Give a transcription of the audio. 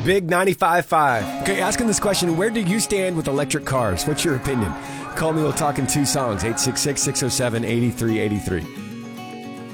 Big 95.5. Okay, asking this question, where do you stand with electric cars? What's your opinion? Call me, we'll talk in 2 songs, 866-607-8383.